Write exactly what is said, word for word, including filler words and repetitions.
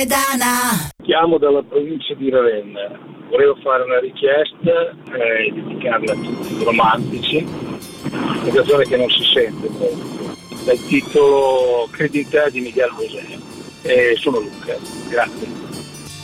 Loredana. Chiamo dalla provincia di Ravenna. Volevo fare una richiesta e eh, dedicarla a tutti i romantici, una canzone che non si sente molto, dal titolo Credità di Miguel Bosé. E sono Luca, grazie.